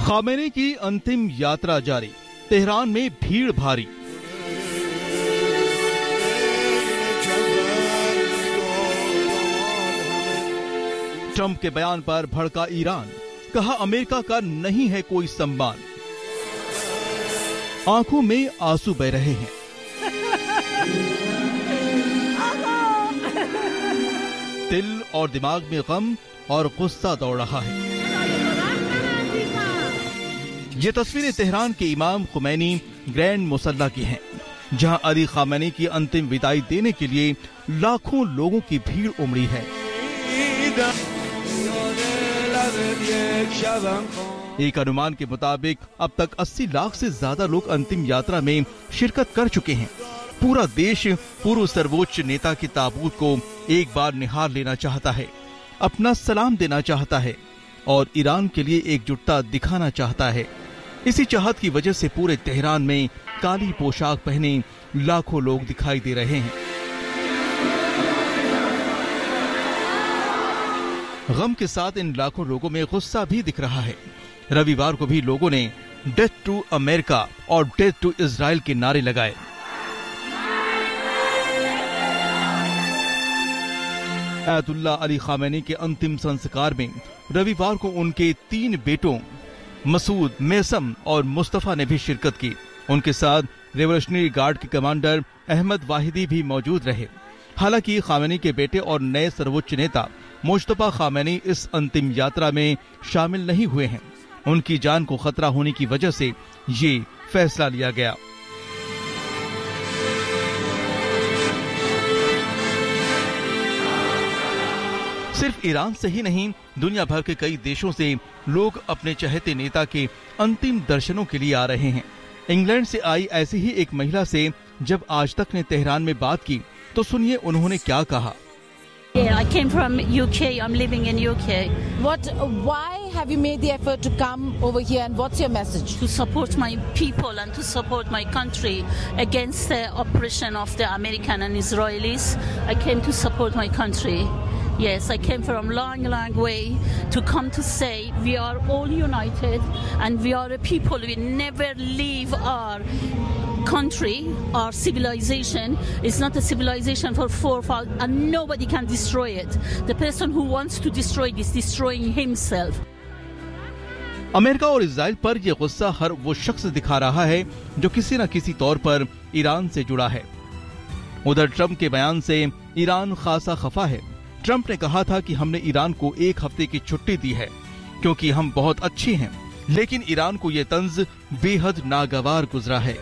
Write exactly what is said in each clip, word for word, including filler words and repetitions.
Khamenei की अंतिम यात्रा जारी, तेहरान में भीड़ भारी। ट्रंप के बयान पर भड़का ईरान, कहा अमेरिका का नहीं है कोई सम्मान। आंखों में आंसू बह रहे हैं। दिल और दिमाग में गम और गुस्सा दौड़ रहा है। ये तस्वीरें तेहरान के इमाम खुमैनी ग्रैंड मुसल्ला की हैं, जहां अली खामेनी की अंतिम विदाई देने के लिए लाखों लोगों की भीड़ उमड़ी है। एक अनुमान के मुताबिक अब तक अस्सी लाख से ज्यादा लोग अंतिम यात्रा में शिरकत कर चुके हैं। पूरा देश पूर्व सर्वोच्च नेता के ताबूत को एक बार निहार लेना चाहता है, अपना सलाम देना चाहता है और ईरान के लिए एकजुटता दिखाना चाहता है। इसी चाहत की वजह से पूरे तेहरान में काली पोशाक पहने लाखों लोग दिखाई दे रहे हैं। गम के साथ इन लाखों लोगों में गुस्सा भी दिख रहा है। रविवार को भी लोगों ने डेथ टू अमेरिका और डेथ टू इजराइल के नारे लगाए। आयतुल्ला अली खामेनी के अंतिम संस्कार में रविवार को उनके तीन बेटों मसूद, मेसम और मुस्तफा ने भी शिरकत की। उनके साथ रेवोल्यूशनरी गार्ड के कमांडर अहमद वाहिदी भी मौजूद रहे। हालांकि खामेनी के बेटे और नए सर्वोच्च नेता मुश्तबा खामेनी इस अंतिम यात्रा में शामिल नहीं हुए हैं। उनकी जान को खतरा होने की वजह से ये फैसला लिया गया। सिर्फ ईरान से ही नहीं, दुनिया भर के कई देशों से लोग अपने चहेते नेता के अंतिम दर्शनों के लिए आ रहे हैं। इंग्लैंड से आई ऐसी ही एक महिला से जब आज तक ने तेहरान में बात की तो सुनिए उन्होंने क्या कहा। Yeah, I came from U K. I'm living in U K. What? Why have you made the effort to come over here, and what's your message? To support my people and to support my country against the oppression of the American and Israelis. I came to support my country. Yes, I came from a long, long way to come to say we are all united and we are a people. We never leave our country, our civilization. It's not a civilization for forefathers and nobody can destroy it. The person who wants to destroy it is destroying himself. America और Israel पर यह गुस्सा हर वो शख्स दिखा रहा है जो किसी न किसी तौर पर ईरान से जुड़ा है। उधर ट्रंप के बयान से ईरान खासा खफा है। ट्रंप ने कहा था कि हमने ईरान को एक हफ्ते की छुट्टी दी है क्योंकि हम बहुत अच्छे हैं, लेकिन ईरान को यह तंज बेहद नागवार गुजरा है।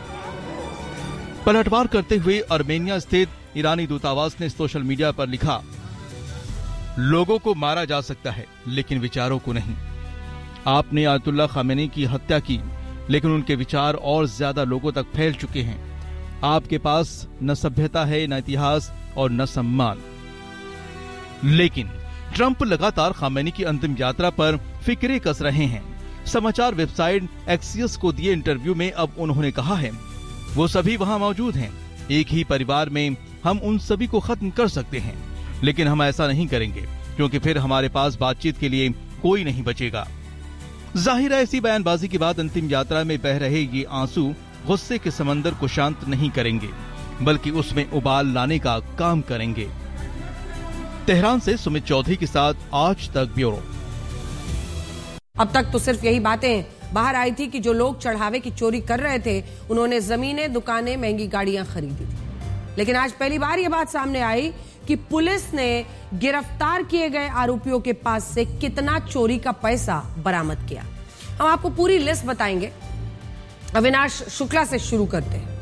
पलटवार करते हुए आर्मेनिया स्थित ईरानी दूतावास ने सोशल मीडिया पर लिखा, लोगों को मारा जा सकता है लेकिन विचारों को नहीं। आपने आयतुल्ला खामेनी की हत्या की, लेकिन उनके विचार और ज्यादा लोगों तक फैल चुके हैं। आपके पास न सभ्यता है, न इतिहास और न सम्मान। लेकिन ट्रंप लगातार खामेनी की अंतिम यात्रा पर फिक्रे कस रहे हैं। समाचार वेबसाइट एक्सियस को दिए इंटरव्यू में अब उन्होंने कहा है, वो सभी वहां मौजूद हैं। एक ही परिवार में हम उन सभी को खत्म कर सकते हैं, लेकिन हम ऐसा नहीं करेंगे क्योंकि फिर हमारे पास बातचीत के लिए कोई नहीं बचेगा। जाहिर है ऐसी बयानबाजी के बाद अंतिम यात्रा में बह रहे ये आंसू गुस्से के समंदर को शांत नहीं करेंगे, बल्कि उसमें उबाल लाने का काम करेंगे। तेहरान से सुमित चौधरी के साथ आज तक ब्यूरो। अब तक तो सिर्फ यही बातें बाहर आई थी कि जो लोग चढ़ावे की चोरी कर रहे थे उन्होंने जमीनें, दुकानें, महंगी गाड़ियां खरीदी थी। लेकिन आज पहली बार यह बात सामने आई कि पुलिस ने गिरफ्तार किए गए आरोपियों के पास से कितना चोरी का पैसा बरामद किया। हम आपको पूरी लिस्ट बताएंगे। अविनाश शुक्ला से शुरू करते हैं।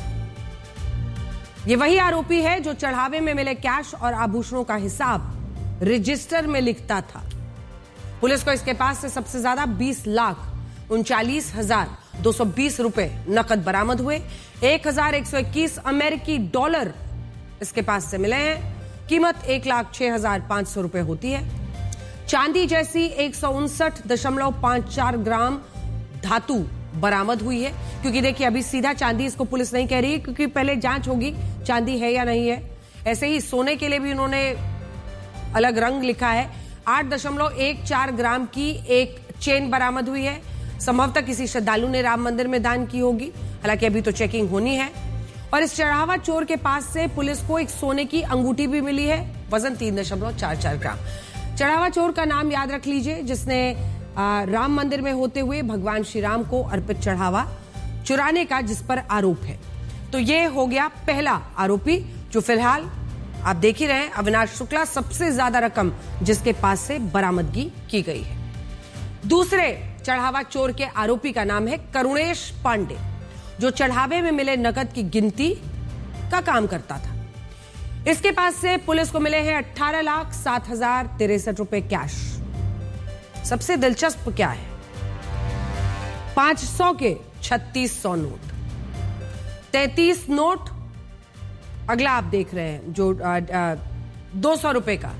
ये वही आरोपी है जो चढ़ावे में मिले कैश और आभूषणों का हिसाब रजिस्टर में लिखता था। पुलिस को इसके पास से सबसे ज्यादा बीस लाख उनचालीस हजार दो सौ बीस रुपए नकद बरामद हुए। एक हजार एक सौ इक्कीस अमेरिकी डॉलर इसके पास से मिले हैं। कीमत एक लाख छह हजार पांच सौ रुपए होती है। चांदी जैसी एक सौ उनसठ दशमलव पांच चार ग्राम धातु बरामद हुई है, क्योंकि देखिए अभी सीधा चांदी इसको पुलिस नहीं कह रही है, क्योंकि पहले जांच होगी चांदी है या नहीं है। ऐसे ही सोने के लिए भी उन्होंने अलग रंग लिखा है। आठ दशमलव एक चार ग्राम की एक चेन बरामद हुई है। संभवतः किसी श्रद्धालु ने राम मंदिर में दान की होगी, हालांकि अभी तो चेकिंग होनी है। और इस चढ़ावा चोर के पास से पुलिस को एक सोने की अंगूठी भी मिली है, वजन तीन दशमलव चार चार ग्राम। चढ़ावा चोर का नाम याद रख लीजिए, जिसने राम मंदिर में होते हुए भगवान श्री राम को अर्पित चढ़ावा चुराने का जिस पर आरोप है। तो ये हो गया पहला आरोपी, जो फिलहाल आप देख ही रहे हैं, अविनाश शुक्ला, सबसे ज्यादा रकम जिसके पास से बरामदगी की गई है। दूसरे चढ़ावा चोर के आरोपी का नाम है करुणेश पांडे, जो चढ़ावे में मिले नकद की गिनती का काम करता था। इसके पास से पुलिस को मिले हैं अठारह लाख सात हजार तिरसठ रुपए कैश। सबसे दिलचस्प क्या है, पांच सौ के छत्तीस सौ नोट, तैतीस नोट, अगला आप देख रहे हैं जो दो सौ रुपए का,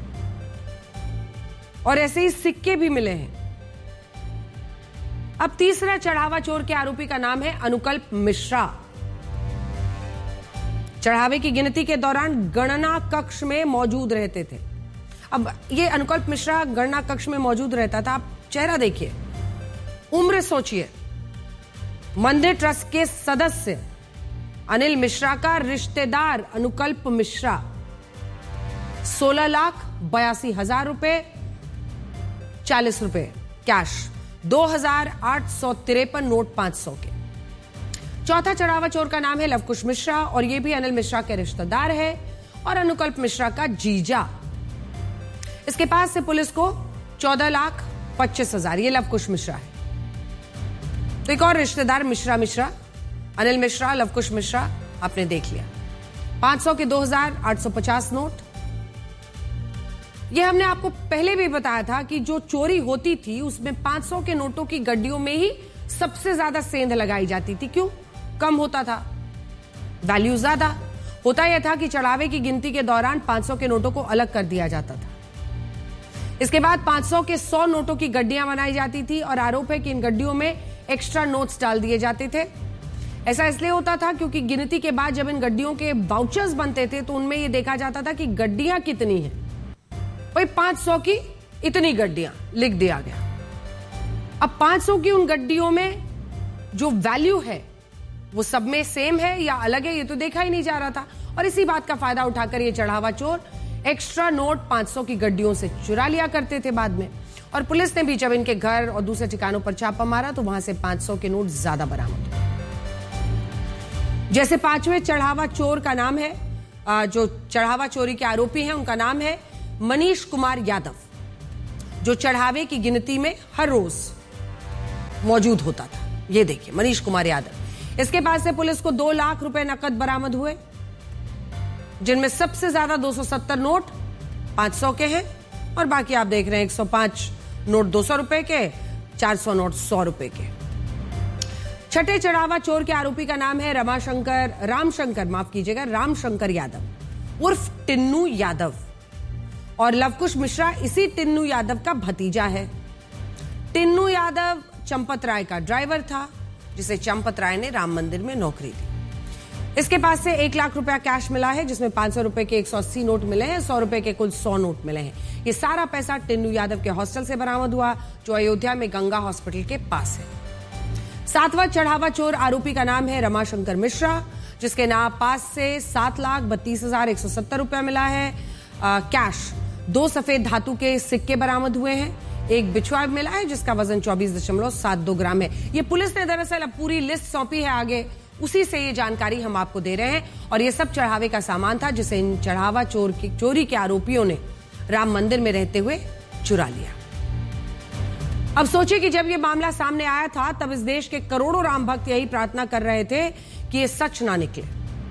और ऐसे ही सिक्के भी मिले हैं। अब तीसरा चढ़ावा चोर के आरोपी का नाम है अनुकल्प मिश्रा। चढ़ावे की गिनती के दौरान गणना कक्ष में मौजूद रहते थे। अब ये अनुकल्प मिश्रा गणना कक्ष में मौजूद रहता था। आप चेहरा देखिए, उम्र सोचिए। मंदिर ट्रस्ट के सदस्य अनिल मिश्रा का रिश्तेदार अनुकल्प मिश्रा सोलह लाख बयासी हजार रुपए चालीस रुपए कैश, दो हजार आठ सौ तिरपन नोट पांच सौ के। चौथा चढ़ावा चोर का नाम है लवकुश मिश्रा, और यह भी अनिल मिश्रा के रिश्तेदार है और अनुकल्प मिश्रा का जीजा। इसके पास से पुलिस को चौदह लाख पच्चीस हजार, ये लवकुश मिश्रा है। तो एक और रिश्तेदार मिश्रा मिश्रा, अनिल मिश्रा, लवकुश मिश्रा, आपने देख लिया। पांच सौ के दो हजार आठ सौ पचास नोट। यह हमने आपको पहले भी बताया था कि जो चोरी होती थी उसमें पांच सौ के नोटों की गड्डियों में ही सबसे ज्यादा सेंध लगाई जाती थी। क्यों? कम होता था, वैल्यू ज्यादा। होता यह था कि चढ़ावे की गिनती के दौरान पांच सौ के नोटों को अलग कर दिया जाता था। इसके बाद पांच सौ के सौ नोटों की गड्डियां बनाई जाती थी, और आरोप है कि इन गड्डियों में एक्स्ट्रा नोट्स डाल दिए जाते थे। ऐसा इसलिए होता था क्योंकि गिनती के बाद जब इन गड्डियों के वाउचर्स बनते थे तो उनमें यह देखा जाता था कि गड्डियां कितनी हैं। भाई पांच सौ की इतनी गड्डियां लिख दिया गया। अब पांच सौ की उन गड्डियों में जो वैल्यू है वो सब में सेम है या अलग है, ये तो देखा ही नहीं जा रहा था। और इसी बात का फायदा उठाकर ये चढ़ावा चोर एक्स्ट्रा नोट पांच सौ की गड्डियों से चुरा लिया करते थे बाद में। और पुलिस ने भी जब इनके घर और दूसरे ठिकानों पर छापा मारा तो वहां से पांच सौ के नोट ज्यादा बरामद हुए। जैसे पांचवें चढ़ावा चोर का नाम है, जो चढ़ावा चोरी के आरोपी हैं उनका नाम है मनीष कुमार यादव, जो चढ़ावे की गिनती में हर रोज मौजूद होता था। ये देखिए मनीष कुमार यादव। इसके पास से पुलिस को दो लाख रुपए नकद बरामद हुए, जिनमें सबसे ज्यादा दो सौ सत्तर नोट पांच सौ के हैं, और बाकी आप देख रहे हैं एक सौ पांच नोट दो सौ रुपए के, चार सौ नोट सौ रुपए के। छठे चढ़ावा चोर के आरोपी का नाम है रमाशंकर रामशंकर माफ कीजिएगा रामशंकर यादव उर्फ टिन्नू यादव, और लवकुश मिश्रा इसी टिन्नू यादव का भतीजा है। टिन्नू यादव चंपत राय का ड्राइवर था, जिसे चंपत राय ने राम मंदिर में नौकरी दी। इसके पास से एक लाख रुपया कैश मिला है, जिसमें पांच सौ रुपए के एक सौ अस्सी नोट मिले हैं, सौ रुपए के कुल सौ नोट मिले हैं। ये सारा पैसा टिन्नू यादव के हॉस्टल से बरामद हुआ, जो अयोध्या में गंगा हॉस्पिटल के पास है। सातवां चढ़ावा चोर आरोपी का नाम है रमाशंकर मिश्रा, जिसके नाम पास से सात लाख बत्तीस हजार एक सौ सत्तर रुपया मिला है आ, कैश। दो सफेद धातु के सिक्के बरामद हुए हैं, एक बिछुआ मिला है जिसका वजन चौबीस दशमलव सात दो ग्राम है। ये पुलिस ने दरअसल अब पूरी लिस्ट सौंपी है आगे, उसी से ये जानकारी हम आपको दे रहे हैं। और ये सब चढ़ावे का सामान था जिसे इन चढ़ावा चोर की चोरी के आरोपियों ने राम मंदिर में रहते हुए चुरा लिया। अब सोचिए कि जब ये मामला सामने आया था तब इस देश के करोड़ों राम भक्त यही प्रार्थना कर रहे थे कि ये सच ना निकले।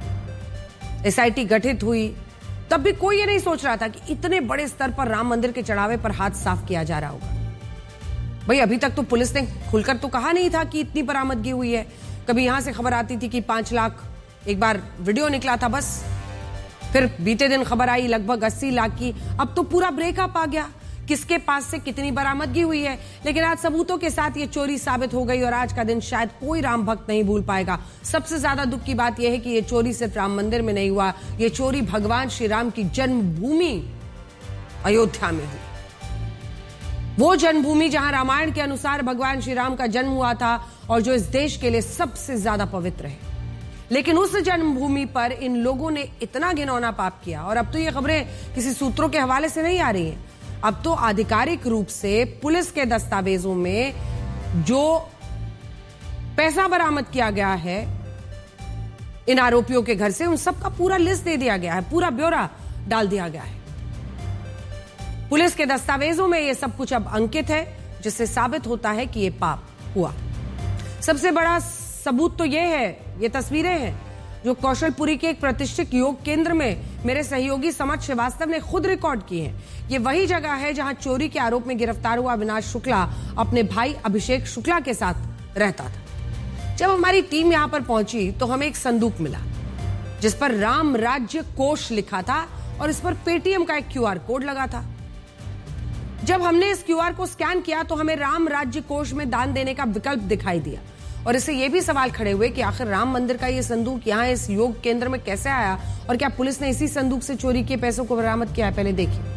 एसआईटी गठित हुई तब भी कोई ये नहीं सोच रहा था कि इतने बड़े स्तर पर राम मंदिर के चढ़ावे पर हाथ साफ किया जा रहा होगा। भाई अभी तक तो पुलिस ने खुलकर तो कहा नहीं था कि इतनी बरामदगी हुई है। कभी यहां से खबर आती थी कि पांच लाख, एक बार वीडियो निकला था बस, फिर बीते दिन खबर आई लगभग अस्सी लाख की। अब तो पूरा ब्रेकअप आ गया, किसके पास से कितनी बरामदगी हुई है। लेकिन आज सबूतों के साथ ये चोरी साबित हो गई और आज का दिन शायद कोई राम भक्त नहीं भूल पाएगा। सबसे ज्यादा दुख की बात यह है कि ये चोरी सिर्फ राम मंदिर में नहीं हुआ, ये चोरी भगवान श्री राम की जन्मभूमि अयोध्या में हुई। वो जन्मभूमि जहां रामायण के अनुसार भगवान श्री राम का जन्म हुआ था और जो इस देश के लिए सबसे ज्यादा पवित्र है। लेकिन उस जन्मभूमि पर इन लोगों ने इतना घिनौना पाप किया, और अब तो ये खबरें किसी सूत्रों के हवाले से नहीं आ रही हैं, अब तो आधिकारिक रूप से पुलिस के दस्तावेजों में जो पैसा बरामद किया गया है इन आरोपियों के घर से, उन सबका पूरा लिस्ट दे दिया गया है, पूरा ब्यौरा डाल दिया गया है। पुलिस के दस्तावेजों में यह सब कुछ अब अंकित है, जिससे साबित होता है कि यह पाप हुआ। सबसे बड़ा सबूत तो यह है, ये तस्वीरें हैं जो कौशलपुरी के एक प्रतिष्ठित योग केंद्र में मेरे सहयोगी समझ श्रीवास्तव ने खुद रिकॉर्ड की हैं। ये वही जगह है जहां चोरी के आरोप में गिरफ्तार हुआ अविनाश शुक्ला अपने भाई अभिषेक शुक्ला के साथ रहता था। जब हमारी टीम यहां पर पहुंची तो हमें एक संदूक मिला जिस पर राम राज्य कोष लिखा था और इस पर पेटीएम का एक क्यूआर कोड लगा था। जब हमने इस क्यूआर को स्कैन किया तो हमें राम राज्य कोष में दान देने का विकल्प दिखाई दिया, और इससे यह भी सवाल खड़े हुए कि आखिर राम मंदिर का यह संदूक यहां इस योग केंद्र में कैसे आया, और क्या पुलिस ने इसी संदूक से चोरी किए पैसों को बरामद किया है। पहले देखिए।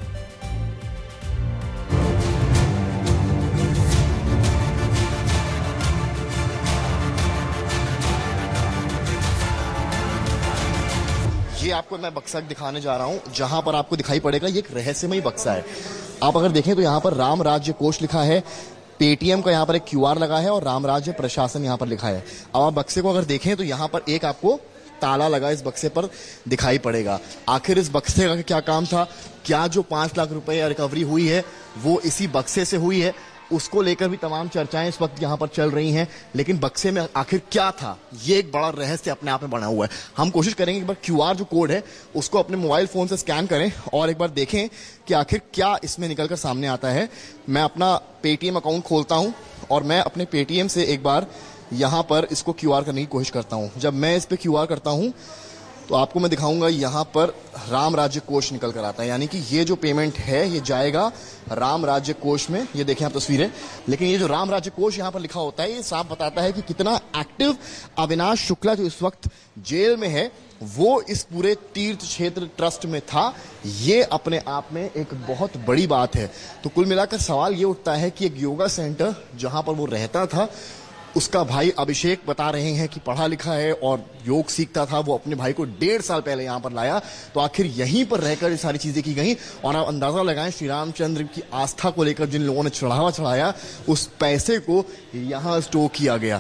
ये आपको मैं बक्सा दिखाने जा रहा हूं, जहां पर आपको दिखाई पड़ेगा ये एक रहस्यमयी बक्सा है। आप अगर देखें तो यहां पर राम राज्य कोष लिखा है, पेटीएम का यहाँ पर एक क्यूआर लगा है और राम राज्य प्रशासन यहाँ पर लिखा है। अब आप बक्से को अगर देखें तो यहाँ पर एक आपको ताला लगा इस बक्से पर दिखाई पड़ेगा। आखिर इस बक्से का क्या काम था? क्या जो पांच लाख रुपए रिकवरी हुई है वो इसी बक्से से हुई है? उसको लेकर भी तमाम चर्चाएं इस वक्त यहाँ पर चल रही हैं, लेकिन बक्से में आखिर क्या था ये एक बड़ा रहस्य अपने आप में बना हुआ है। हम कोशिश करेंगे एक बार क्यूआर जो कोड है उसको अपने मोबाइल फोन से स्कैन करें और एक बार देखें कि आखिर क्या इसमें निकलकर सामने आता है। मैं अपना पेटीएम अकाउंट खोलता हूं और मैं अपने पेटीएम से एक बार यहाँ पर इसको क्यूआर करने की कोशिश करता हूं। जब मैं इस पर क्यूआर करता हूं तो आपको मैं दिखाऊंगा यहाँ पर राम राज्य कोष निकल कर आता है, यानी कि ये जो पेमेंट है ये जाएगा राम राज्य कोष में। ये देखें आप तस्वीरें, लेकिन ये जो राम राज्य कोष यहाँ पर लिखा होता है ये साफ बताता है कि कितना एक्टिव अविनाश शुक्ला जो इस वक्त जेल में है वो इस पूरे तीर्थ क्षेत्र ट्रस्ट में था। ये अपने आप में एक बहुत बड़ी बात है। तो कुल मिलाकर सवाल ये उठता है कि एक योगा सेंटर जहां पर वो रहता था, उसका भाई अभिषेक बता रहे हैं कि पढ़ा लिखा है और योग सीखता था, वो अपने भाई को डेढ़ साल पहले यहां पर लाया। तो आखिर यहीं पर रहकर ये सारी चीजें की गई, और आप अंदाजा लगाएं श्री रामचंद्र की आस्था को लेकर जिन लोगों ने चढ़ावा चढ़ाया उस पैसे को यहां स्टोर किया गया।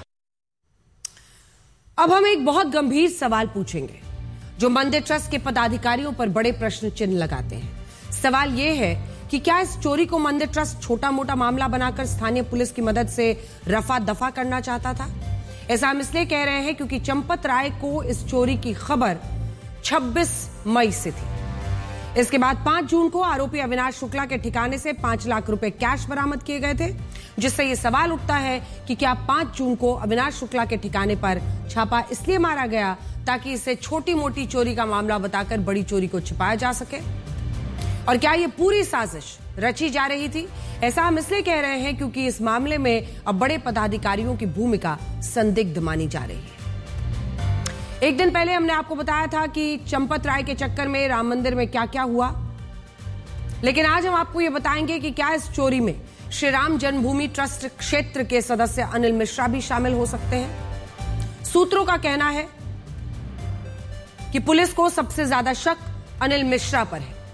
अब हम एक बहुत गंभीर सवाल पूछेंगे जो मंदिर ट्रस्ट के पदाधिकारियों पर बड़े प्रश्न चिन्ह लगाते हैं। सवाल यह है कि क्या इस चोरी को मंदिर ट्रस्ट छोटा मोटा मामला बनाकर स्थानीय पुलिस की मदद से रफा दफा करना चाहता था? ऐसा हम इसलिए कह रहे हैं क्योंकि चंपत राय को इस चोरी की खबर छब्बीस मई से थी। इसके बाद पांच जून को आरोपी अविनाश शुक्ला के ठिकाने से पांच लाख रुपए कैश बरामद किए गए थे, जिससे यह सवाल उठता है कि क्या पांच जून को अविनाश शुक्ला के ठिकाने पर छापा इसलिए मारा गया ताकि इसे छोटी मोटी चोरी का मामला बताकर बड़ी चोरी को छिपाया जा सके? और क्या ये पूरी साजिश रची जा रही थी? ऐसा हम इसलिए कह रहे हैं क्योंकि इस मामले में अब बड़े पदाधिकारियों की भूमिका संदिग्ध मानी जा रही है। एक दिन पहले हमने आपको बताया था कि चंपत राय के चक्कर में राम मंदिर में क्या क्या हुआ, लेकिन आज हम आपको ये बताएंगे कि क्या इस चोरी में श्री राम जन्मभूमि ट्रस्ट क्षेत्र के सदस्य अनिल मिश्रा भी शामिल हो सकते हैं। सूत्रों का कहना है कि पुलिस को सबसे ज्यादा शक अनिल मिश्रा पर है।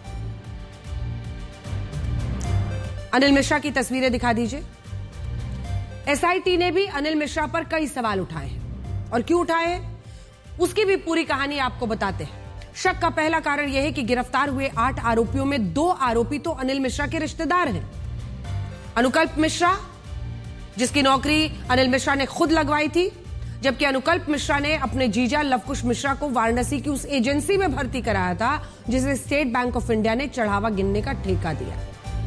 अनिल मिश्रा की तस्वीरें दिखा दीजिए। एसआईटी ने भी अनिल मिश्रा पर कई सवाल उठाए हैं, और क्यों उठाए हैं उसकी भी पूरी कहानी आपको बताते हैं। शक का पहला कारण यह है कि गिरफ्तार हुए आठ आरोपियों में दो आरोपी तो अनिल मिश्रा के रिश्तेदार हैं। अनुकल्प मिश्रा, जिसकी नौकरी अनिल मिश्रा ने खुद लगवाई थी, जबकि अनुकल्प मिश्रा ने अपने जीजा लवकुश मिश्रा को वाराणसी की उस एजेंसी में भर्ती कराया था जिसे स्टेट बैंक ऑफ इंडिया ने चढ़ावा गिनने का ठेका दिया।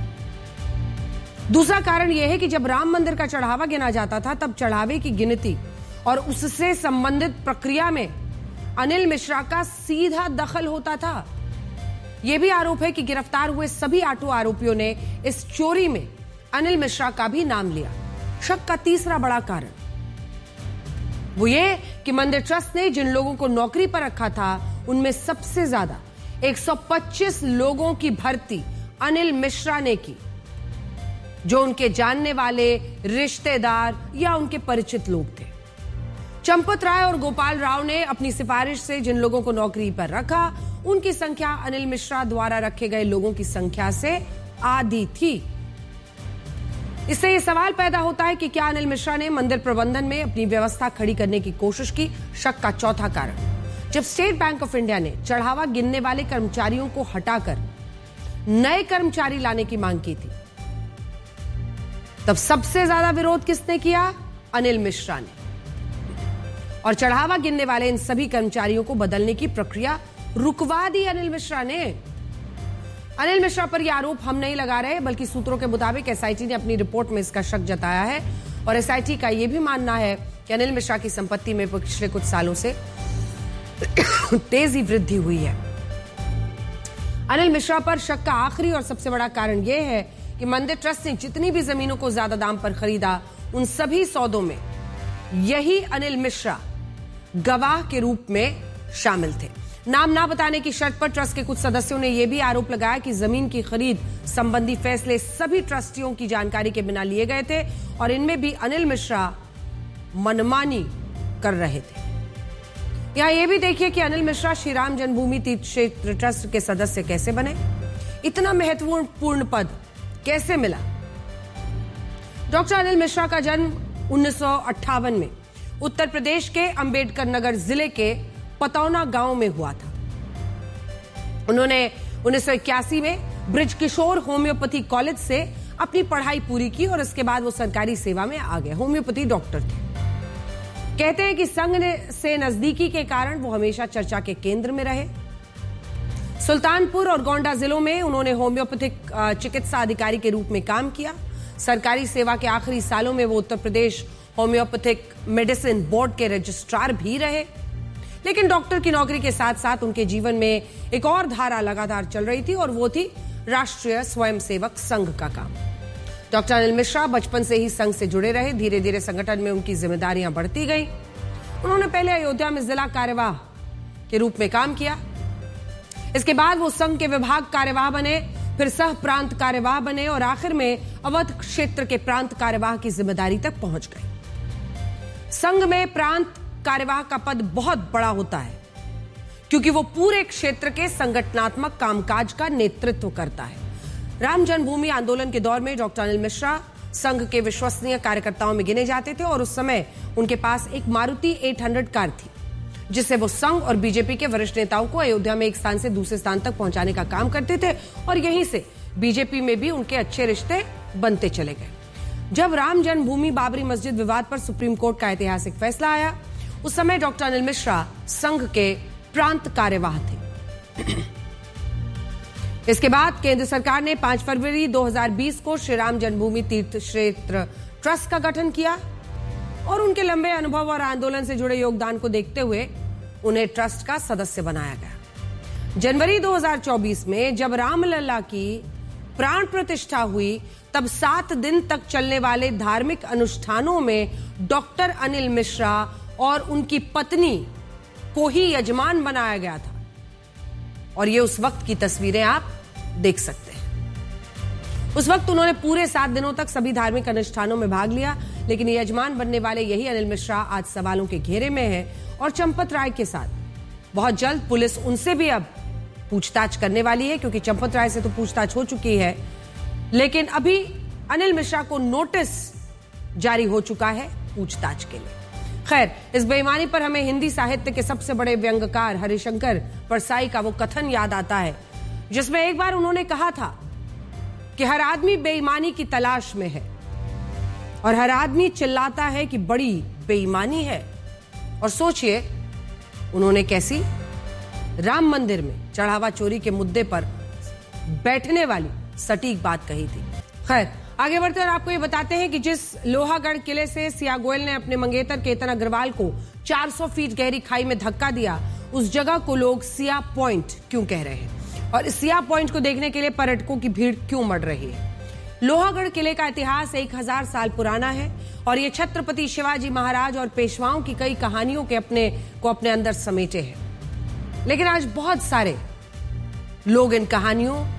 दूसरा कारण यह है कि जब राम मंदिर का चढ़ावा गिना जाता था तब चढ़ावे की गिनती और उससे संबंधित प्रक्रिया में अनिल मिश्रा का सीधा दखल होता था। यह भी आरोप है कि गिरफ्तार हुए सभी आठों आरोपियों ने इस चोरी में अनिल मिश्रा का भी नाम लिया। शक का तीसरा बड़ा कारण वो ये कि मंदिर ट्रस्ट ने जिन लोगों को नौकरी पर रखा था उनमें सबसे ज्यादा एक सौ पच्चीस लोगों की भर्ती अनिल मिश्रा ने की। जो उनके जानने वाले, रिश्तेदार या उनके परिचित लोग थे। चंपत राय और गोपाल राव ने अपनी सिफारिश से जिन लोगों को नौकरी पर रखा, उनकी संख्या अनिल मिश्रा द्वारा रखे गए लोगों की संख्या से आधी थी। इससे यह सवाल पैदा होता है कि क्या अनिल मिश्रा ने मंदिर प्रबंधन में अपनी व्यवस्था खड़ी करने की कोशिश की? शक का चौथा कारण, जब स्टेट बैंक ऑफ इंडिया ने चढ़ावा गिनने वाले कर्मचारियों को हटाकर नए कर्मचारी लाने की मांग की थी, तब सबसे ज्यादा विरोध किसने किया? अनिल मिश्रा ने। और चढ़ावा गिनने वाले इन सभी कर्मचारियों को बदलने की प्रक्रिया रुकवा दी अनिल मिश्रा ने। अनिल मिश्रा पर यह आरोप हम नहीं लगा रहे, बल्कि सूत्रों के मुताबिक एसआईटी ने अपनी रिपोर्ट में इसका शक जताया है। और एसआईटी का यह भी मानना है कि अनिल मिश्रा की संपत्ति में पिछले कुछ सालों से तेजी वृद्धि हुई है। अनिल मिश्रा पर शक का आखिरी और सबसे बड़ा कारण यह है कि मंदिर ट्रस्ट ने जितनी भी जमीनों को ज्यादा दाम पर खरीदा, उन सभी सौदों में यही अनिल मिश्रा गवाह के रूप में शामिल थे। नाम ना बताने की शर्त पर ट्रस्ट के कुछ सदस्यों ने यह भी आरोप लगाया कि जमीन की खरीद संबंधी फैसले सभी ट्रस्टियों की जानकारी के बिना लिए गए थे और इनमें भी अनिल मिश्रा मनमानी कर रहे थे। यहां यह भी देखिए कि अनिल मिश्रा श्री राम जन्मभूमि तीर्थ क्षेत्र ट्रस्ट के सदस्य कैसे बने, इतना महत्वपूर्ण पद कैसे मिला। डॉक्टर अनिल मिश्रा का जन्म उन्नीस सौ अट्ठावन में उत्तर प्रदेश के अंबेडकर नगर जिले के पतौना गांव में हुआ था। उन्होंने उन्नीस सौ इक्यासी में ब्रिज किशोर होम्योपैथी कॉलेज से अपनी पढ़ाई पूरी की और इसके बाद वो सरकारी सेवा में आ गए। होम्योपैथी डॉक्टर थे। कहते हैं कि संघ से नजदीकी के कारण वो हमेशा चर्चा के केंद्र में रहे। सुल्तानपुर और गोंडा जिलों में उन्होंने होम्योपैथिक चिकित्सा अधिकारी के रूप में काम किया। सरकारी सेवा के आखिरी सालों में वो Uttar Pradesh homeopathic medicine board के रजिस्ट्रार भी रहे। लेकिन डॉक्टर की नौकरी के साथ साथ उनके जीवन में एक और धारा लगातार चल रही थी और वो थी राष्ट्रीय स्वयंसेवक संघ का काम। डॉक्टर अनिल मिश्रा बचपन से ही संघ से जुड़े रहे। धीरे धीरे संगठन में उनकी जिम्मेदारियां बढ़ती गई। उन्होंने पहले अयोध्या में जिला कार्यवाह के रूप में काम किया। इसके बाद वो संघ के विभाग कार्यवाह बने, फिर सह प्रांत कार्यवाह बने और आखिर में अवध क्षेत्र के प्रांत कार्यवाह की जिम्मेदारी तक पहुंच गए। संघ में प्रांत कार्यवाह का पद बहुत बड़ा होता है क्योंकि वो पूरे क्षेत्र के संगठनात्मक कामकाज का नेतृत्व करता है। राम जन्मभूमि आंदोलन के दौर में डॉक्टर अनिल मिश्रा संघ के विश्वसनीय कार्यकर्ताओं में गिने जाते थे और उस समय उनके पास एक मारुति आठ सौ कार थी, जिससे वो संघ और बीजेपी के वरिष्ठ नेताओं को अयोध्या में एक स्थान से दूसरे स्थान तक पहुंचाने का काम करते थे और यहीं से बीजेपी में भी उनके अच्छे रिश्ते बनते चले गए। जब राम जन्मभूमि बाबरी मस्जिद विवाद पर सुप्रीम कोर्ट का ऐतिहासिक फैसला आया, उस समय डॉक्टर अनिल मिश्रा संघ के प्रांत कार्यवाह थे। इसके बाद केंद्र सरकार ने पांच फरवरी दो हज़ार बीस को श्री राम जन्मभूमि तीर्थ क्षेत्र ट्रस्ट का गठन किया और उनके लंबे अनुभव और आंदोलन से जुड़े योगदान को देखते हुए उन्हें ट्रस्ट का सदस्य बनाया गया। जनवरी दो हज़ार चौबीस में जब रामलला की प्राण प्रतिष्ठा हुई, तब सात दिन तक चलने वाले धार्मिक अनुष्ठानों में डॉक्टर अनिल मिश्रा और उनकी पत्नी को ही यजमान बनाया गया था और ये उस वक्त की तस्वीरें आप देख सकते हैं। उस वक्त उन्होंने पूरे सात दिनों तक सभी धार्मिक अनुष्ठानों में भाग लिया, लेकिन यजमान बनने वाले यही अनिल मिश्रा आज सवालों के घेरे में है और चंपत राय के साथ बहुत जल्द पुलिस उनसे भी अब पूछताछ करने वाली है, क्योंकि चंपत राय से तो पूछताछ हो चुकी है, लेकिन अभी अनिल मिश्रा को नोटिस जारी हो चुका है पूछताछ के लिए। खैर, इस बेईमानी पर हमें हिंदी साहित्य के सबसे बड़े व्यंग्यकार हरिशंकर परसाई का वो कथन याद आता है, जिसमें एक बार उन्होंने कहा था कि हर आदमी बेईमानी की तलाश में है और हर आदमी चिल्लाता है कि बड़ी बेईमानी है। और सोचिए उन्होंने कैसी राम मंदिर में चढ़ावा चोरी के मुद्दे पर बैठने वाली सटीक बात कही थी। खैर, आगे बढ़ते और आपको ये बताते हैं कि जिस लोहागढ़ किले से सिया गोयल ने अपने मंगेतर केतन अग्रवाल को चार सौ फीट गहरी खाई में धक्का दिया, उस जगह को लोग सिया पॉइंट क्यों कह रहे हैं और इस सिया पॉइंट को देखने के लिए पर्यटकों की भीड़ क्यों बढ़ रही है। लोहागढ़ किले का इतिहास एक हजार साल पुराना है और ये छत्रपति शिवाजी महाराज और पेशवाओं की कई कहानियों के अपने को अपने अंदर समेटे हैं। लेकिन आज बहुत सारे लोग इन कहानियों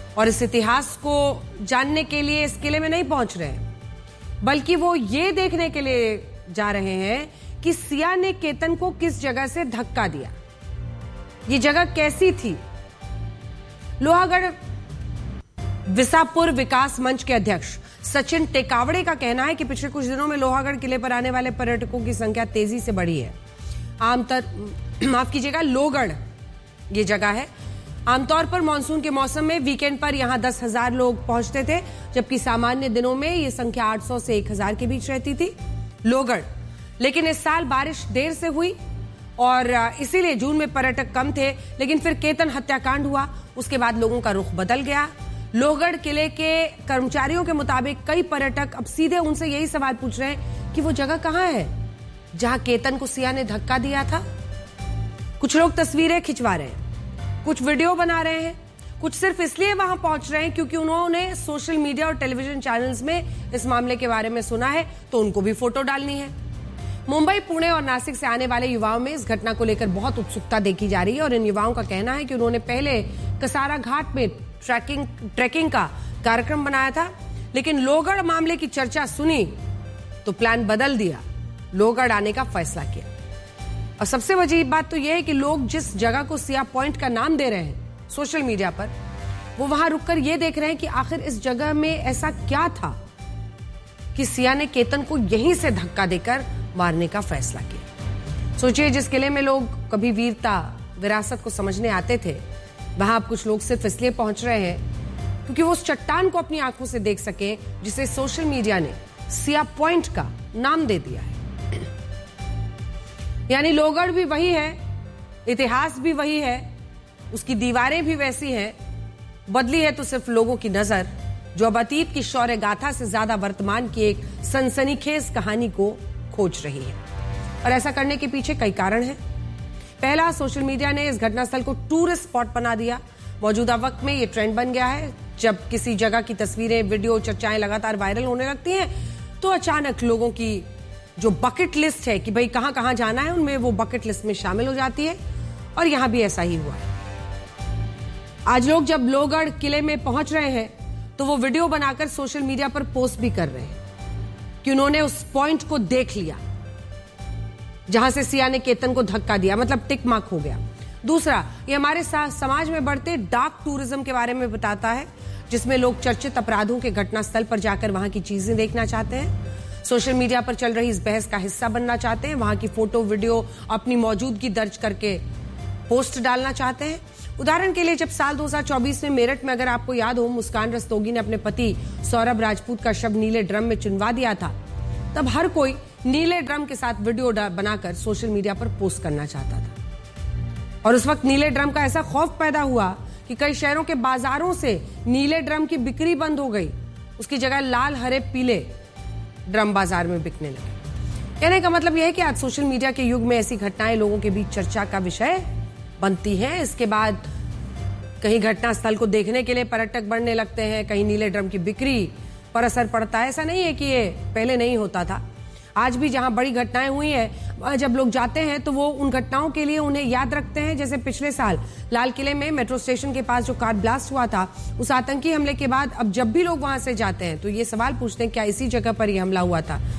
और इस इतिहास को जानने के लिए इस किले में नहीं पहुंच रहे हैं, बल्कि वो ये देखने के लिए जा रहे हैं कि सिया ने केतन को किस जगह से धक्का दिया, ये जगह कैसी थी। लोहागढ़ विसापुर विकास मंच के अध्यक्ष सचिन टेकावड़े का कहना है कि पिछले कुछ दिनों में लोहागढ़ किले पर आने वाले पर्यटकों की संख्या तेजी से बढ़ी है। आमतौर माफ कीजिएगा लोहगढ़ ये जगह है। आमतौर पर मानसून के मौसम में वीकेंड पर यहां दस हजार लोग पहुंचते थे, जबकि सामान्य दिनों में ये संख्या आठ सौ से एक हजार के बीच रहती थी लोहगढ़। लेकिन इस साल बारिश देर से हुई और इसीलिए जून में पर्यटक कम थे। लेकिन फिर केतन हत्याकांड हुआ, उसके बाद लोगों का रुख बदल गया। लोहगढ़ किले के कर्मचारियों के मुताबिक कई पर्यटक अब सीधे उनसे यही सवाल पूछ रहे हैं कि वो जगह कहां है जहां केतन को सिया ने धक्का दिया था। कुछ लोग तस्वीरें खिंचवा रहे हैं, कुछ वीडियो बना रहे हैं, कुछ सिर्फ इसलिए वहां पहुंच रहे हैं क्योंकि उन्होंने सोशल मीडिया और टेलीविजन चैनल्स में इस मामले के बारे में सुना है, तो उनको भी फोटो डालनी है। मुंबई, पुणे और नासिक से आने वाले युवाओं में इस घटना को लेकर बहुत उत्सुकता देखी जा रही है और इन युवाओं का कहना है कि उन्होंने पहले कसारा घाट में ट्रैकिंग ट्रैकिंग का कार्यक्रम बनाया था, लेकिन लोहगढ़ मामले की चर्चा सुनी तो प्लान बदल दिया, लोहगढ़ आने का फैसला किया। और सबसे अजीब बात तो यह है कि लोग जिस जगह को सिया पॉइंट का नाम दे रहे हैं सोशल मीडिया पर, वो वहां रुककर यह देख रहे हैं कि आखिर इस जगह में ऐसा क्या था कि सिया ने केतन को यहीं से धक्का देकर मारने का फैसला किया। सोचिए, जिस किले में लोग कभी वीरता विरासत को समझने आते थे, वहां अब कुछ लोग सिर्फ इसलिए पहुंच रहे हैं क्योंकि वो उस चट्टान को अपनी आंखों से देख सके जिसे सोशल मीडिया ने सिया पॉइंट का नाम दे दिया है। यानी लोहगढ़ भी वही है, इतिहास भी वही है, उसकी दीवारें भी वैसी हैं, बदली है तो सिर्फ लोगों की नजर, जो अब अतीत की शौर्य गाथा से ज्यादा वर्तमान की एक सनसनीखेज कहानी को खोज रही है। और ऐसा करने के पीछे कई कारण हैं। पहला, सोशल मीडिया ने इस घटनास्थल को टूरिस्ट स्पॉट बना दिया। मौजूदा वक्त में ये ट्रेंड बन गया है, जब किसी जगह की तस्वीरें, वीडियो, चर्चाएं लगातार वायरल होने लगती हैं तो अचानक लोगों की जो बकेट लिस्ट है कि भाई कहां कहां जाना है, उनमें वो बकेट लिस्ट में शामिल हो जाती है। और यहां भी ऐसा ही हुआ है। आज लोग जब लोहगढ़ किले में पहुंच रहे हैं तो वो वीडियो बनाकर सोशल मीडिया पर पोस्ट भी कर रहे हैं कि उन्होंने उस पॉइंट को देख लिया जहां से सिया ने केतन को धक्का दिया, मतलब टिक मार्क हो गया। दूसरा, ये हमारे समाज में बढ़ते डार्क टूरिज्म के बारे में बताता है, जिसमें लोग चर्चित अपराधों के घटनास्थल पर जाकर वहां की चीजें देखना चाहते हैं, सोशल मीडिया पर चल रही इस बहस का हिस्सा बनना चाहते हैं, वहां की फोटो वीडियो अपनी मौजूदगी दर्ज करके पोस्ट डालना चाहते हैं। उदाहरण के लिए, जब साल दो हज़ार चौबीस में मेरठ में, अगर आपको याद हो, मुस्कान रस्तोगी ने अपने पति सौरभ राजपूत का शव नीले ड्रम में चुनवा दिया था, तब हर कोई नीले ड्रम के साथ वीडियो बनाकर सोशल मीडिया पर पोस्ट करना चाहता था। और उस वक्त नीले ड्रम का ऐसा खौफ पैदा हुआ कि कई शहरों के बाजारों से नीले ड्रम की बिक्री बंद हो गई, उसकी जगह लाल, हरे, पीले ड्रम बाजार में बिकने लगे। कहने का मतलब यह है कि आज सोशल मीडिया के युग में ऐसी घटनाएं लोगों के बीच चर्चा का विषय बनती हैं। इसके बाद कहीं घटनास्थल को देखने के लिए पर्यटक बढ़ने लगते हैं, कहीं नीले ड्रम की बिक्री पर असर पड़ता है। ऐसा नहीं है कि ये पहले नहीं होता था, आज भी जहां बड़ी घटनाएं हुई हैं, जब लोग जाते हैं तो वो उन घटनाओं के लिए उन्हें याद रखते हैं। जैसे पिछले साल लाल किले में मेट्रो स्टेशन के पास जो कार ब्लास्ट हुआ था, उस आतंकी हमले के बाद अब जब भी लोग वहां से जाते हैं तो ये सवाल पूछते हैं, क्या इसी जगह पर यह हमला हुआ था?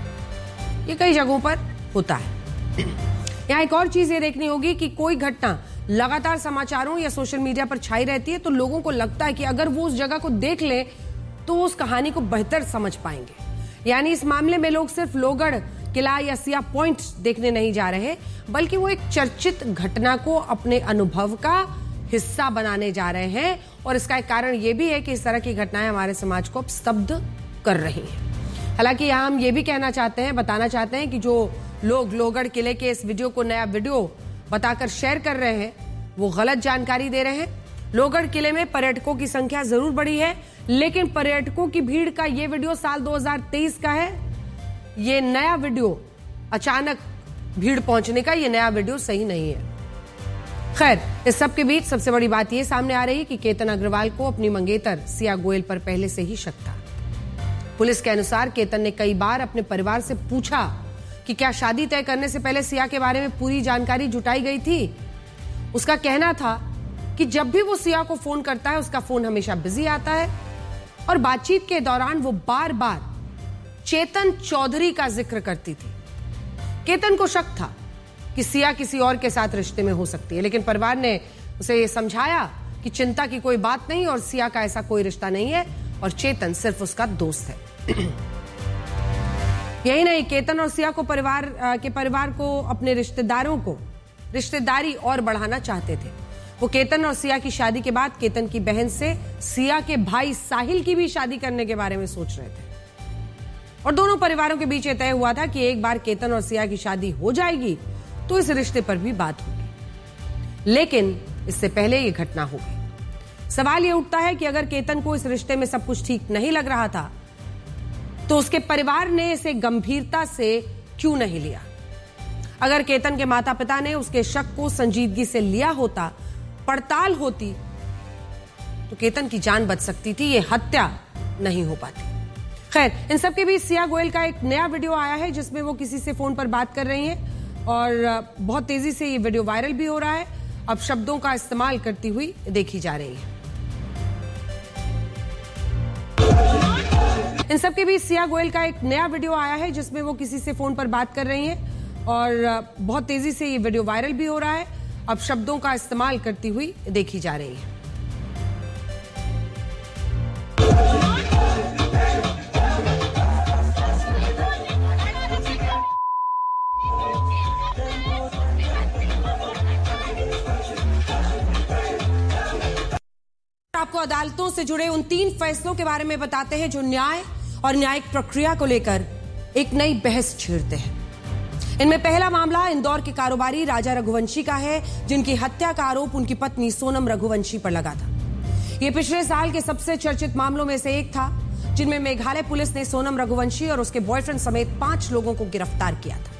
ये कई जगहों पर होता है। यहाँ एक और चीज ये देखनी होगी कि कोई घटना लगातार समाचारों या सोशल मीडिया पर छाई रहती है तो लोगों को लगता है कि अगर वो उस जगह को देख ले तो वो उस कहानी को बेहतर समझ पाएंगे। यानी इस मामले में लोग सिर्फ लोहगढ़ किला या सिया पॉइंट देखने नहीं जा रहे, बल्कि वो एक चर्चित घटना को अपने अनुभव का हिस्सा बनाने जा रहे हैं। और इसका एक कारण ये भी है कि इस तरह की घटनाएं हमारे समाज को अब स्तब्ध कर रही हैं। हालांकि यहां हम ये भी कहना चाहते हैं, बताना चाहते हैं कि जो लोग लोहगढ़ किले के इस वीडियो को नया वीडियो बताकर शेयर कर रहे हैं, वो गलत जानकारी दे रहे हैं। लोहगढ़ किले में पर्यटकों की संख्या जरूर बढ़ी है, लेकिन पर्यटकों की भीड़ का ये वीडियो साल दो हज़ार तेईस का है। ये नया वीडियो, अचानक भीड़ पहुंचने का ये नया वीडियो सही नहीं है। खैर, इस सब के बीच सबसे बड़ी बात ये सामने आ रही है कि केतन अग्रवाल को अपनी मंगेतर सिया गोयल पर पहले से ही शक था। पुलिस के अनुसार केतन ने कई बार अपने परिवार से पूछा कि क्या शादी तय करने से पहले सिया के बारे में पूरी जानकारी जुटाई गई थी। उसका कहना था कि जब भी वो सिया को फोन करता है उसका फोन हमेशा बिजी आता है और बातचीत के दौरान वो बार बार चेतन चौधरी का जिक्र करती थी। केतन को शक था कि सिया किसी और के साथ रिश्ते में हो सकती है, लेकिन परिवार ने उसे ये समझाया कि चिंता की कोई बात नहीं और सिया का ऐसा कोई रिश्ता नहीं है और चेतन सिर्फ उसका दोस्त है। यही नहीं, केतन और सिया को परिवार के परिवार को अपने रिश्तेदारों को रिश्तेदारी और बढ़ाना चाहते थे। वो केतन और सिया की शादी के बाद केतन की बहन से सिया के भाई साहिल की भी शादी करने के बारे में सोच रहे थे और दोनों परिवारों के बीच यह तय हुआ था कि एक बार केतन और सिया की शादी हो जाएगी तो इस रिश्ते पर भी बात होगी, लेकिन इससे पहले यह घटना हो गई। सवाल यह उठता है कि अगर केतन को इस रिश्ते में सब कुछ ठीक नहीं लग रहा था तो उसके परिवार ने इसे गंभीरता से क्यों नहीं लिया। अगर केतन के माता पिता ने उसके शक को संजीदगी से लिया होता, पड़ताल होती, तो केतन की जान बच सकती थी, ये हत्या नहीं हो पाती। खैर, इन सब के बीच सिया गोयल का एक नया वीडियो आया है जिसमें वो किसी से फोन पर बात कर रही हैं और बहुत तेजी से ये वीडियो वायरल भी हो रहा है। अब शब्दों का इस्तेमाल करती हुई देखी जा रही है। इन सब के बीच सिया गोयल का एक नया वीडियो आया है जिसमें वो किसी से फोन पर बात कर रही हैं और बहुत तेजी से ये वीडियो वायरल भी हो रहा है। अब शब्दों का इस्तेमाल करती हुई देखी जा रही है। आपको अदालतों से जुड़े उन तीन फैसलों के बारे में बताते हैं जो न्याय और न्यायिक प्रक्रिया को लेकर एक नई बहस छेड़ते हैं। इनमें पहला मामला इंदौर के कारोबारी राजा रघुवंशी का है, जिनकी हत्या का आरोप उनकी पत्नी सोनम रघुवंशी पर लगा था। यह पिछले साल के सबसे चर्चित मामलों में से एक था जिनमें मेघालय पुलिस ने सोनम रघुवंशी और उसके बॉयफ्रेंड समेत पांच लोगों को गिरफ्तार किया था।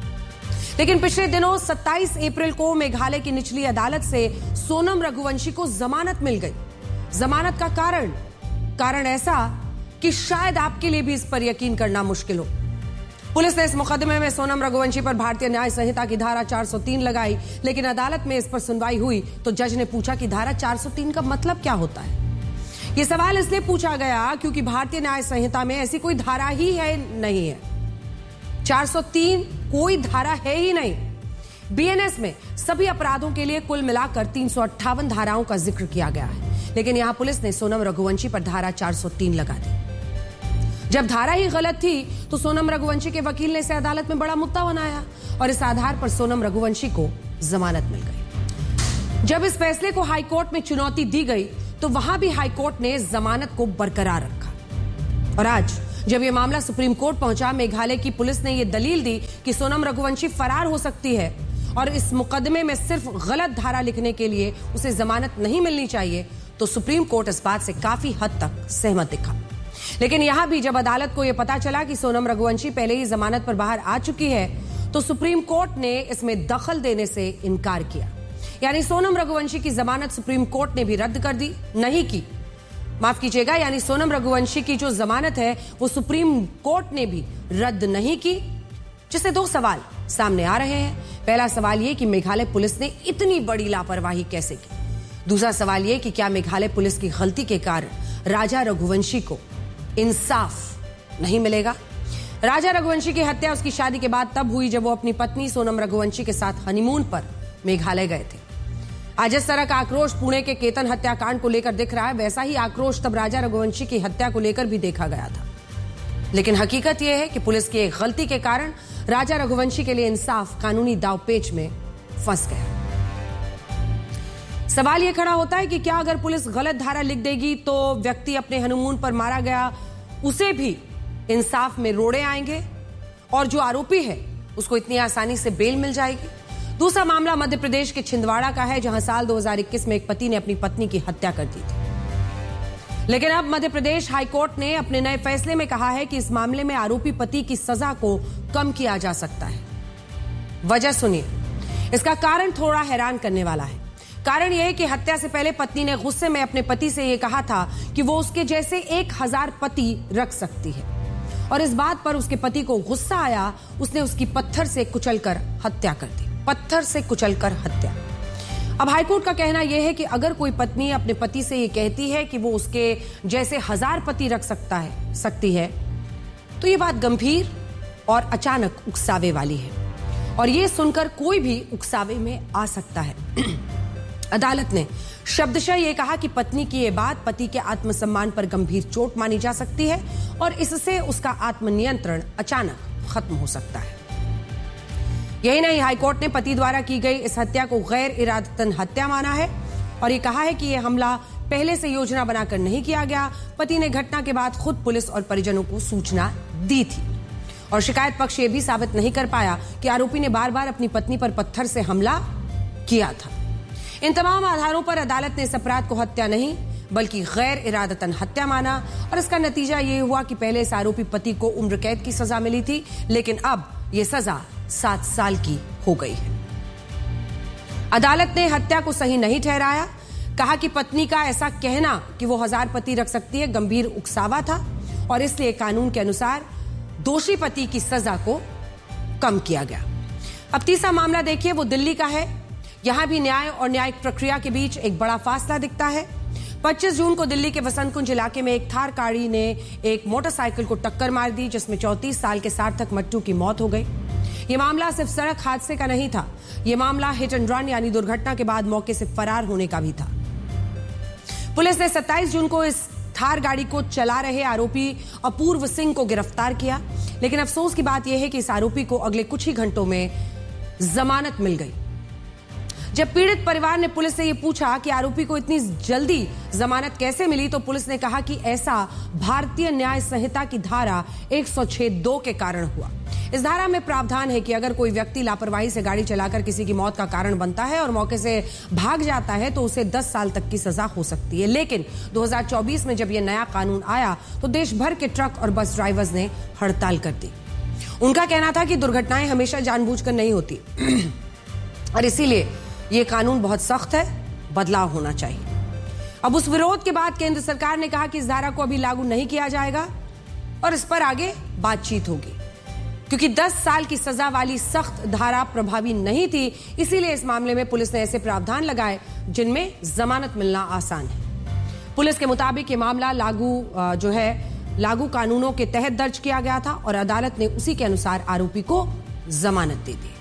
लेकिन पिछले दिनों सत्ताईस अप्रैल को मेघालय की निचली अदालत से सोनम रघुवंशी को जमानत मिल गई। जमानत का कारण कारण ऐसा कि शायद आपके लिए भी इस पर यकीन करना मुश्किल हो। पुलिस ने इस मुकदमे में सोनम रघुवंशी पर भारतीय न्याय संहिता की धारा चार सौ तीन लगाई, लेकिन अदालत में इस पर सुनवाई हुई तो जज ने पूछा कि धारा चार सौ तीन का मतलब क्या होता है। यह सवाल इसलिए पूछा गया क्योंकि भारतीय न्याय संहिता में ऐसी कोई धारा ही है नहीं है। चार सौ तीन कोई धारा है ही नहीं। बीएनएस में सभी अपराधों के लिए कुल मिलाकर तीन सौ अट्ठावन धाराओं का जिक्र किया गया है, लेकिन यहां पुलिस ने सोनम रघुवंशी पर धारा चार सौ तीन लगा दी। जब धारा ही गलत थी तो सोनम रघुवंशी के वकील ने इसे अदालत में बड़ा मुद्दा बनाया और इस आधार पर सोनम रघुवंशी को जमानत मिल गई। जब इस फैसले को हाईकोर्ट में चुनौती दी गई तो वहां भी हाईकोर्ट ने जमानत को बरकरार रखा और आज जब यह मामला सुप्रीम कोर्ट पहुंचा, मेघालय की पुलिस ने यह दलील दी कि सोनम रघुवंशी फरार हो सकती है और इस मुकदमे में सिर्फ गलत धारा लिखने के लिए उसे जमानत नहीं मिलनी चाहिए, तो सुप्रीम कोर्ट इस बात से काफी हद तक सहमत दिखा। लेकिन यहां भी जब अदालत को यह पता चला कि सोनम रघुवंशी पहले ही जमानत पर बाहर आ चुकी है तो सुप्रीम कोर्ट ने इसमें दखल देने से इनकार किया। यानी सोनम रघुवंशी की जमानत सुप्रीम कोर्ट ने भी रद्द कर दी नहीं की माफ कीजिएगा यानी सोनम रघुवंशी की जो जमानत है वो सुप्रीम कोर्ट ने भी रद्द नहीं की, जिससे दो सवाल सामने आ रहे हैं। पहला सवाल यह कि मेघालय पुलिस ने इतनी बड़ी लापरवाही कैसे की। दूसरा सवाल यह कि क्या मेघालय पुलिस की गलती के कारण राजा रघुवंशी को इंसाफ नहीं मिलेगा। राजा रघुवंशी की हत्या उसकी शादी के बाद तब हुई जब वो अपनी पत्नी सोनम रघुवंशी के साथ हनीमून पर मेघालय गए थे। आज जिस तरह का आक्रोश पुणे के केतन हत्याकांड को लेकर दिख रहा है, वैसा ही आक्रोश तब राजा रघुवंशी की हत्या को लेकर भी देखा गया था। लेकिन हकीकत यह है कि पुलिस की एक गलती के कारण राजा रघुवंशी के लिए इंसाफ कानूनी दांवपेच में फंस गया। सवाल यह खड़ा होता है कि क्या अगर पुलिस गलत धारा लिख देगी तो व्यक्ति अपने हनीमून पर मारा गया उसे भी इंसाफ में रोड़े आएंगे और जो आरोपी है उसको इतनी आसानी से बेल मिल जाएगी। दूसरा मामला मध्य प्रदेश के छिंदवाड़ा का है, जहां साल दो हज़ार इक्कीस में एक पति ने अपनी पत्नी की हत्या कर दी थी। लेकिन अब मध्य प्रदेश हाईकोर्ट ने अपने नए फैसले में कहा है कि इस मामले में आरोपी पति की सजा को कम किया जा सकता है। वजह सुनिए, इसका कारण थोड़ा हैरान करने वाला है। कारण यह है कि हत्या से पहले पत्नी ने गुस्से में अपने पति से यह कहा था कि वो उसके जैसे एक हजार पति रख सकती है और इस बात पर उसके पति को गुस्सा आया। उसने उसकी पत्थर से कुचलकर हत्या कर दी। पत्थर से कुचलकर हत्या। अब हाईकोर्ट का कहना यह है कि अगर कोई पत्नी अपने पति से ये कहती है कि वो उसके जैसे हजार पति रख सकता है सकती है तो ये बात गंभीर और अचानक उकसावे वाली है और ये सुनकर कोई भी उकसावे में आ सकता है। अदालत ने शब्दशः ये कहा कि पत्नी की ये बात पति के आत्मसम्मान पर गंभीर चोट मानी जा सकती है और इससे उसका आत्मनियंत्रण अचानक खत्म हो सकता है। यही नहीं, हाईकोर्ट ने पति द्वारा की गई इस हत्या को गैर इरादतन हत्या माना है और ये कहा है कि यह हमला पहले से योजना बनाकर नहीं किया गया। पति ने घटना के बाद खुद पुलिस और परिजनों को सूचना दी थी और शिकायत पक्ष ये भी साबित नहीं कर पाया कि आरोपी ने बार बार अपनी पत्नी पर पत्थर से हमला किया था। इन तमाम आधारों पर अदालत ने इस अपराध को हत्या नहीं बल्कि गैर इरादतन हत्या माना और इसका नतीजा ये हुआ कि पहले इस आरोपी पति को उम्र कैद की सजा मिली थी लेकिन अब यह सजा सात साल की हो गई है। अदालत ने हत्या को सही नहीं ठहराया, कहा कि पत्नी का ऐसा कहना कि वो हजार पति रख सकती है गंभीर उकसावा था और इसलिए कानून के अनुसार दोषी पति की सजा को कम किया गया। अब तीसरा मामला देखिए, वो दिल्ली का है। यहां भी न्याय और न्यायिक प्रक्रिया के बीच एक बड़ा फासला दिखता है। पच्चीस जून को दिल्ली के वसंत कुंज इलाके में एक थार गाड़ी ने एक मोटरसाइकिल को टक्कर मार दी जिसमें चौंतीस साल के सार्थक मट्टू की मौत हो गई। यह मामला सिर्फ सड़क हादसे का नहीं था, यह मामला हिट एंड रन यानी दुर्घटना के बाद मौके से फरार होने का भी था। पुलिस ने सत्ताईस जून को इस थार गाड़ी को चला रहे आरोपी अपूर्व सिंह को गिरफ्तार किया लेकिन अफसोस की बात यह है कि इस आरोपी को अगले कुछ ही घंटों में जमानत मिल गई। जब पीड़ित परिवार ने पुलिस से यह पूछा कि आरोपी को इतनी जल्दी जमानत कैसे मिली तो पुलिस ने कहा कि ऐसा भारतीय न्याय संहिता की धारा एक सौ छह दो के कारण हुआ। इस धारा में प्रावधान है कि अगर कोई व्यक्ति लापरवाही से गाड़ी चलाकर किसी की मौत का कारण बनता है और मौके से भाग जाता है तो उसे दस साल तक की सजा हो सकती है। लेकिन दो हज़ार चौबीस में जब यह नया कानून आया तो देश भर के ट्रक और बस ड्राइवर्स ने हड़ताल कर दी। उनका कहना था कि दुर्घटनाएं हमेशा जानबूझकर नहीं होती और इसीलिए यह कानून बहुत सख्त है, बदलाव होना चाहिए। अब उस विरोध के बाद केंद्र सरकार ने कहा कि इस धारा को अभी लागू नहीं किया जाएगा और इस पर आगे बातचीत होगी क्योंकि दस साल की सजा वाली सख्त धारा प्रभावी नहीं थी। इसीलिए इस मामले में पुलिस ने ऐसे प्रावधान लगाए जिनमें जमानत मिलना आसान है। पुलिस के मुताबिक ये मामला लागू जो है लागू कानूनों के तहत दर्ज किया गया था और अदालत ने उसी के अनुसार आरोपी को जमानत दे दी।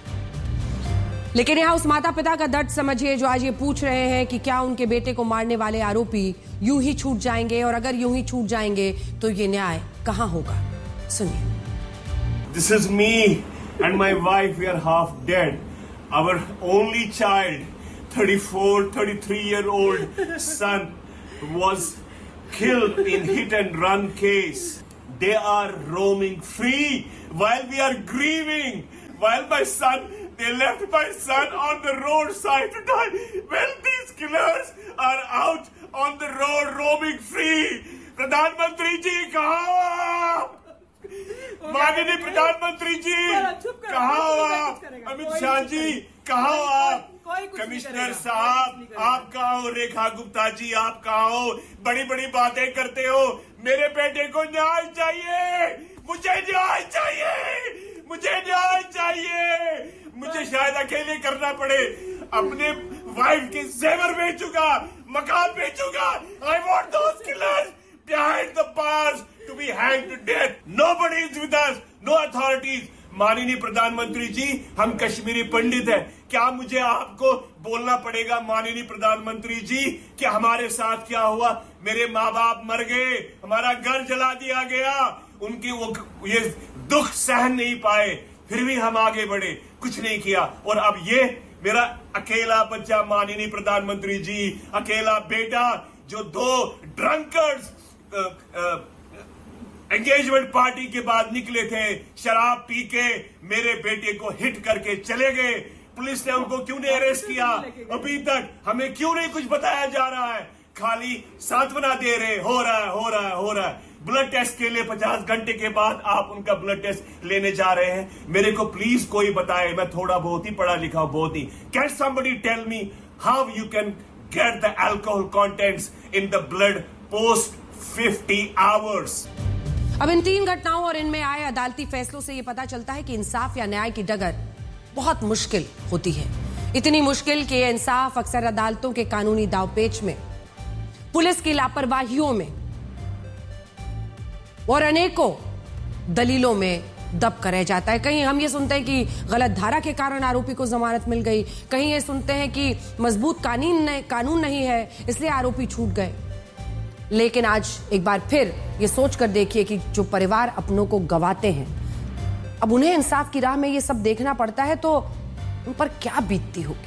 लेकिन यहां उस माता पिता का दर्द समझिए जो आज ये पूछ रहे हैं कि क्या उनके बेटे को मारने वाले आरोपी यूं ही छूट जाएंगे और अगर यूं ही छूट जाएंगे तो ये न्याय कहां होगा। सुनिए। This is me and my wife. We are half dead. Our only child, thirty-four, thirty-three year old son was killed in hit and run case. They are roaming free while we are grieving. While my son, they left my son on the roadside to die. Well, these killers are out on the road roaming free. प्रधानमंत्री जी कहाँ? माननीय प्रधानमंत्री जी कहाँ हो आप? अमित शाह जी कहाँ हो आप? कमिश्नर साहब आप कहाँ हो? रेखा गुप्ता जी आप कहाँ हो? बड़ी बड़ी बातें करते हो। मेरे बेटे को न्याय चाहिए, मुझे न्याय चाहिए, मुझे न्याय चाहिए। मुझे शायद अकेले करना पड़े, अपने वाइफ के जेवर बेचूंगा, मकान बेचूंगा। I want those killers behind the bars to be hanged to death. Nobody is with us. No authorities. माननीय प्रधानमंत्री जी, हम कश्मीरी पंडित हैं। क्या मुझे आपको बोलना पड़ेगा माननीय प्रधानमंत्री जी कि हमारे साथ क्या हुआ? मेरे माँ बाप मर गए, हमारा घर जला दिया गया, उनकी वो ये दुख सहन नहीं पाए, फिर भी हम आगे बढ़े, कुछ नहीं किया। और अब ये मेरा अकेला बच्चा माननीय प्रधानमंत्री जी, अकेला बेटा जो दो ड्रंकर्स एंगेजमेंट पार्टी के बाद निकले थे, शराब पी के मेरे बेटे को हिट करके चले गए। पुलिस ने उनको क्यों नहीं अरेस्ट किया? अभी तक हमें क्यों नहीं कुछ बताया जा रहा है? खाली सांत्वना दे रहे, हो रहा है, हो रहा है, हो रहा है। ब्लड टेस्ट के लिए पचास घंटे के बाद आप उनका ब्लड टेस्ट लेने जा रहे हैं। मेरे को प्लीज कोई बताए, मैं थोड़ा बहुत ही पढ़ा लिखा हूं, बहुत ही। Can somebody tell me how you can get the alcohol contents in the blood post fifty hours? अब इन तीन घटनाओं और इनमें आए अदालती फैसलों से यह पता चलता है कि इंसाफ या न्याय की डगर बहुत मुश्किल होती है। इतनी मुश्किल कि ये इंसाफ अक्सर अदालतों के कानूनी दावपेच में, पुलिस की लापरवाहियों में और अनेकों दलीलों में दब कर रह जाता है। कहीं हम ये सुनते हैं कि गलत धारा के कारण आरोपी को जमानत मिल गई, कहीं ये सुनते हैं कि मजबूत कानून कानून नहीं है इसलिए आरोपी छूट गए। लेकिन आज एक बार फिर ये सोचकर देखिए कि जो परिवार अपनों को गवाते हैं, अब उन्हें इंसाफ की राह में ये सब देखना पड़ता है तो उन पर क्या बीतती होगी।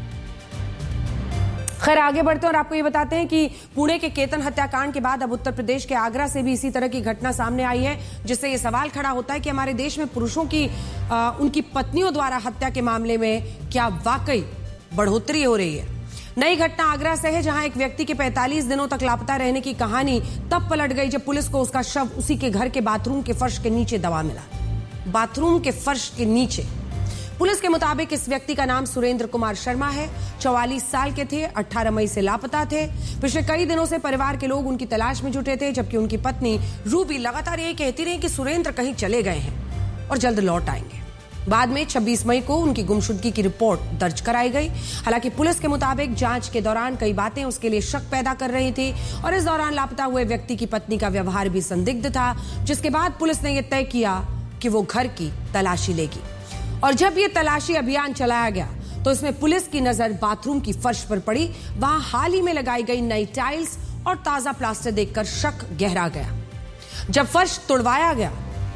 खैर आगे बढ़ते हैं और आपको ये बताते हैं कि पुणे के केतन हत्याकांड के बाद अब उत्तर प्रदेश के आगरा से भी इसी तरह की घटना सामने आई है, जिससे ये सवाल खड़ा होता है कि हमारे देश में पुरुषों की आ, उनकी पत्नियों द्वारा हत्या के मामले में क्या वाकई बढ़ोतरी हो रही है। नई घटना आगरा से है, जहां एक व्यक्ति के पैंतालीस दिनों तक लापता रहने की कहानी तब पलट गई जब पुलिस को उसका शव उसी के घर के बाथरूम के फर्श के नीचे दबा मिला। बाथरूम के फर्श के नीचे। पुलिस के मुताबिक इस व्यक्ति का नाम सुरेंद्र कुमार शर्मा है, चौवालीस साल के थे, अठारह मई से लापता थे। पिछले कई दिनों से परिवार के लोग उनकी तलाश में जुटे थे, जबकि उनकी पत्नी रूबी लगातार यही कहती रही कि सुरेंद्र कहीं चले गए हैं और जल्द लौट आएंगे। बाद में छब्बीस मई को उनकी गुमशुदगी की रिपोर्ट दर्ज कराई गई। हालांकि पुलिस के मुताबिक जांच के दौरान कई बातें उसके लिए शक पैदा कर रही थी और इस दौरान लापता हुए व्यक्ति की पत्नी का व्यवहार भी संदिग्ध था, जिसके बाद पुलिस ने यह तय किया कि वो घर की तलाशी लेगी। और जब ये तलाशी अभियान चलाया गया तो इसमें पुलिस की नजर बाथरूम की फर्श पर पड़ी। वहां हाल ही में लगाई गई नई टाइल्स और ताजा प्लास्टर देखकर शक गहरा गया। जब फर्श तोड़वाया गया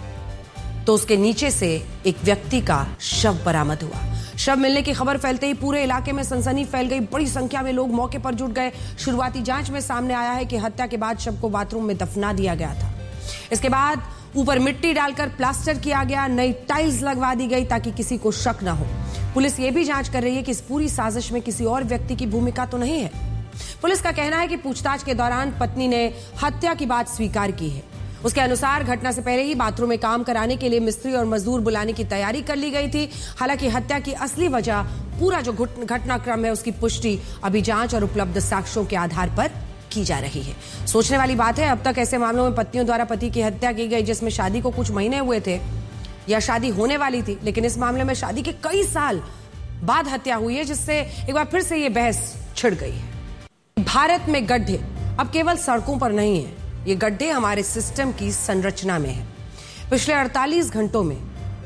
तो उसके नीचे से एक व्यक्ति का शव बरामद हुआ। शव मिलने की खबर फैलते ही पूरे इलाके में सनसनी फैल गई। बड़ी संख्या में लोग मौके पर जुट गए। शुरुआती जांच में सामने आया है कि हत्या के बाद शव को बाथरूम में दफना दिया गया था। इसके बाद ऊपर मिट्टी डालकर प्लास्टर किया गया, नई टाइल्स लगवा दी गई ताकि किसी को शक ना हो। पुलिस ये भी जांच कर रही है कि इस पूरी साजिश में किसी और व्यक्ति की भूमिका तो नहीं है। पुलिस का कहना है कि पूछताछ के दौरान पत्नी ने हत्या की बात स्वीकार की है। उसके अनुसार घटना से पहले ही बाथरूम में काम कराने के लिए मिस्त्री और मजदूर बुलाने की तैयारी कर ली गई थी। हालांकि हत्या की असली वजह, पूरा जो घटनाक्रम है, उसकी पुष्टि अभी जांच और उपलब्ध साक्ष्यों के आधार पर की जा रही है। सोचने वाली बात है, अब तक ऐसे मामलों में पत्नियों द्वारा पति की हत्या की गई जिसमें शादी को कुछ महीने हुए थे या शादी होने वाली थी, लेकिन इस मामले में शादी के कई साल बाद हत्या हुई है, जिससे एक बार फिर से ये बहस छिड़ गई है। भारत में गड्ढे अब केवल सड़कों पर नहीं है, ये गड्ढे हमारे सिस्टम की संरचना में है। पिछले अड़तालीस घंटों में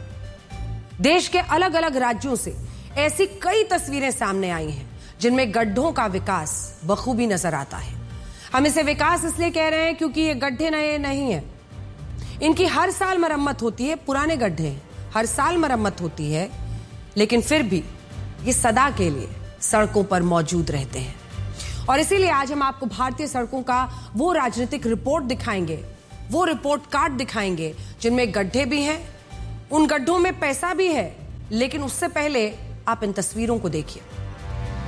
देश के अलग अलग राज्यों से ऐसी कई तस्वीरें सामने आई हैं जिनमें गड्ढों का विकास बखूबी नजर आता है। हम इसे विकास इसलिए कह रहे हैं क्योंकि ये गड्ढे नए नहीं है, इनकी हर साल मरम्मत होती है। पुराने गड्ढे हैं, हर साल मरम्मत होती है, लेकिन फिर भी ये सदा के लिए सड़कों पर मौजूद रहते हैं। और इसीलिए आज हम आपको भारतीय सड़कों का वो राजनीतिक रिपोर्ट दिखाएंगे, वो रिपोर्ट कार्ड दिखाएंगे जिनमें गड्ढे भी हैं, उन गड्ढों में पैसा भी है। लेकिन उससे पहले आप इन तस्वीरों को देखिए।